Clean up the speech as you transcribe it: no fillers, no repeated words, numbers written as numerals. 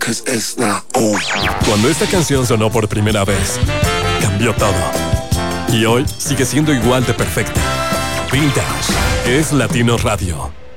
'cause it's not over. Cuando esta canción sonó por primera vez, cambió todo. Y hoy sigue siendo igual de perfecta. Vintage es Latino Radio.